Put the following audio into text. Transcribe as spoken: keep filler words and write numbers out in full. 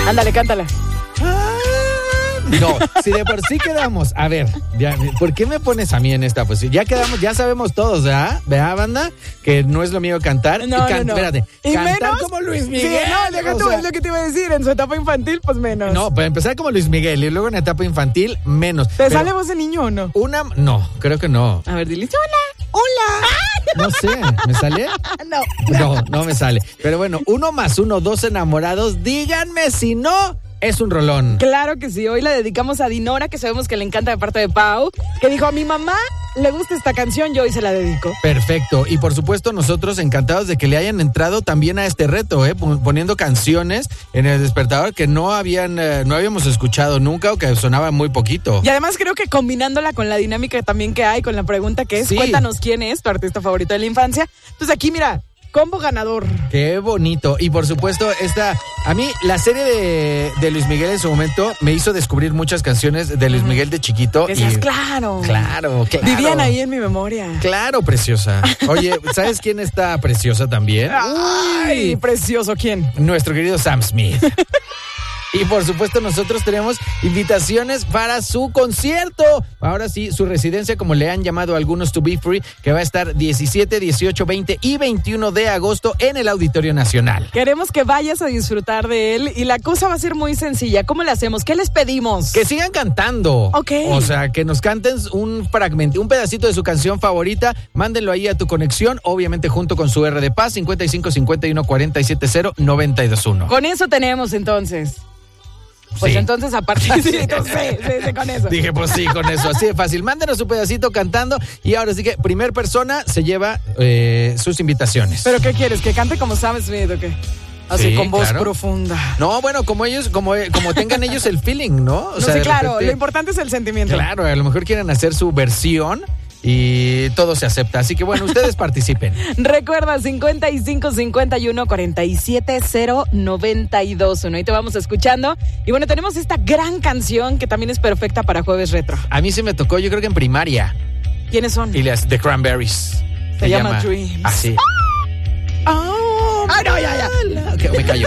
Ándale, cántala. No, si de por sí quedamos, a ver, ya, ¿por qué me pones a mí en esta posición? Ya quedamos, ya sabemos todos, ¿verdad? ¿Verdad, banda? Que no es lo mío cantar. No, Can- no, no. Espérate, Y cantar menos, como Luis Miguel. Sí, no, deja o tú, sea, es lo que te iba a decir, en su etapa infantil, pues menos. No, para empezar como Luis Miguel y luego en etapa infantil, menos. ¿Te Pero sale voz de niño o no? Una, no, creo que no. A ver, dile, hola, hola. No sé, ¿me sale? No. No, no me sale. Pero bueno, uno más uno, dos enamorados, díganme si no es un rolón. Claro que sí, hoy la dedicamos a Dinora, que sabemos que le encanta de parte de Pau, que dijo, a mi mamá le gusta esta canción, yo hoy se la dedico. Perfecto, y por supuesto nosotros encantados de que le hayan entrado también a este reto, ¿eh? Poniendo canciones en el despertador que no habían, eh, no habíamos escuchado nunca o que sonaba muy poquito. Y además creo que combinándola con la dinámica también que hay, con la pregunta que es, Sí. cuéntanos quién es tu artista favorito de la infancia. Entonces aquí, mira, combo ganador. Qué bonito. Y por supuesto, esta, a mí la serie de, de Luis Miguel en su momento me hizo descubrir muchas canciones de Luis Miguel de chiquito. Decías, y, claro. Claro, claro. Vivían ahí en mi memoria. Claro, preciosa. Oye, ¿sabes quién está preciosa también? Ay, Uy, precioso, ¿quién? nuestro querido Sam Smith. Y por supuesto nosotros tenemos invitaciones para su concierto. Ahora sí, su residencia, como le han llamado algunos, To Be Free, que va a estar diecisiete, dieciocho, veinte y veintiuno de agosto en el Auditorio Nacional. Queremos que vayas a disfrutar de él y la cosa va a ser muy sencilla. ¿Cómo le hacemos? ¿Qué les pedimos? Que sigan cantando. Ok. O sea, que nos canten un fragmento, un pedacito de su canción favorita. Mándenlo ahí a tu conexión, obviamente junto con su R de paz, cincuenta y cinco, cincuenta y uno, cuarenta y siete, cero, noventa y dos, uno. Con eso tenemos entonces. Pues Sí. entonces, aparte, sí, entonces, sí, sí, con eso. Dije, pues sí, con eso, así de fácil. Mándenos su pedacito cantando y ahora sí que primer persona se lleva eh, sus invitaciones. ¿Pero qué quieres? ¿Que cante como Sam Smith o qué? Así, Sí, con voz claro. profunda. No, bueno, como ellos, como, como tengan ellos el feeling, ¿no? O No, sí, de claro, repente- lo importante es el sentimiento. Claro, a lo mejor quieren hacer su versión y todo se acepta. Así que bueno, ustedes participen. Recuerda, cincuenta y cinco, cincuenta y uno, cuarenta y siete, cero, noventa y dos, uno. Ahí te vamos escuchando. Y bueno, tenemos esta gran canción que también es perfecta para Jueves Retro. A mí se me tocó, yo creo que en primaria. ¿Quiénes son? Y las The Cranberries. Se llama Dreams. Así. Oh, Ay, no, ya, ya. Ok, me callo.